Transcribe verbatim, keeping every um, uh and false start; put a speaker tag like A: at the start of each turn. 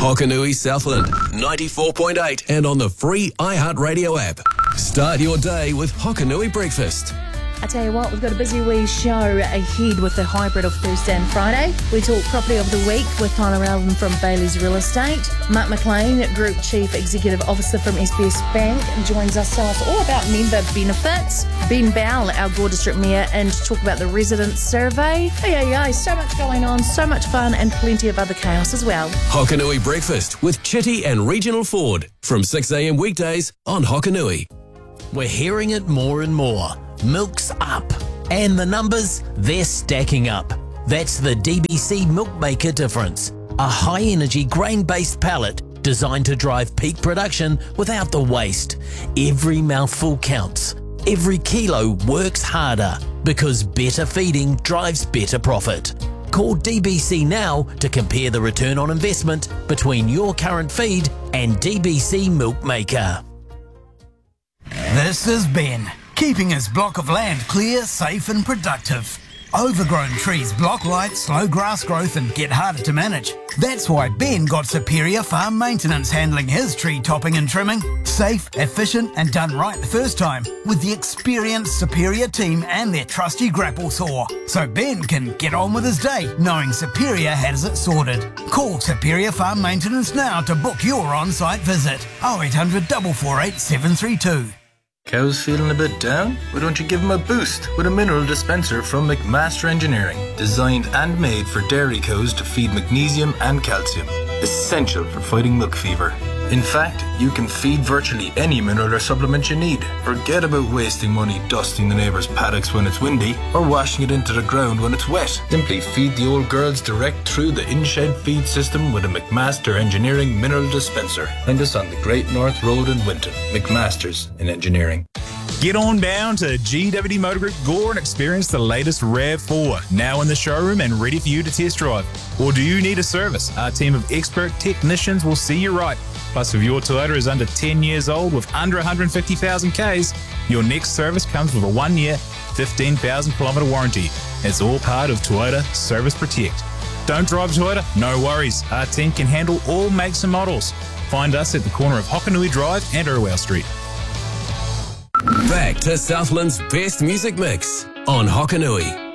A: Hokanui Southland, ninety-four point eight, and on the free iHeartRadio app. Start your day with Hokanui Breakfast.
B: I tell you what, we've got a busy wee show ahead with the hybrid of Thursday and Friday. We talk property of the week with Tyler Alvin from Bailey's Real Estate. Mark McLean, Group Chief Executive Officer from S B S Bank, joins us to tell us all about member benefits. Ben Bowell, our Gore District Mayor, and to talk about the residents' survey. Hey, hey, hey, so much going on, so much fun, and plenty of other chaos as well.
A: Hokanui Breakfast with Chitty and Regional Ford from six a.m. weekdays on Hokanui.
C: We're hearing it more and more. Milk's up. And the numbers, they're stacking up. That's the D B C Milkmaker difference. A high-energy grain-based pellet designed to drive peak production without the waste. Every mouthful counts. Every kilo works harder because better feeding drives better profit. Call D B C now to compare the return on investment between your current feed and D B C Milkmaker.
D: This is Ben, keeping his block of land clear, safe and productive. Overgrown trees block light, slow grass growth and get harder to manage. That's why Ben got Superior Farm Maintenance handling his tree topping and trimming. Safe, efficient and done right the first time with the experienced Superior team and their trusty grapple saw. So Ben can get on with his day knowing Superior has it sorted. Call Superior Farm Maintenance now to book your on-site visit. oh eight hundred, four four eight, seven three two.
E: Cows feeling a bit down? Why don't you give them a boost with a mineral dispenser from McMaster Engineering, designed and made for dairy cows to feed magnesium and calcium, essential for fighting milk fever. In fact, you can feed virtually any mineral or supplement you need. Forget about wasting money dusting the neighbour's paddocks when it's windy or washing it into the ground when it's wet. Simply feed the old girls direct through the in-shed feed system with a McMaster Engineering mineral dispenser. Find us on the Great North Road in Winton. McMaster's in Engineering.
F: Get on down to G W D Motor Group Gore and experience the latest RAV four, now in the showroom and ready for you to test drive. Or do you need a service? Our team of expert technicians will see you right. Plus, if your Toyota is under ten years old with under one hundred fifty thousand kays, your next service comes with a one-year, fifteen thousand kilometre warranty. It's all part of Toyota Service Protect. Don't drive Toyota? No worries. Our team can handle all makes and models. Find us at the corner of Hokanui Drive and Irwell Street.
A: Back to Southland's best music mix on Hokanui.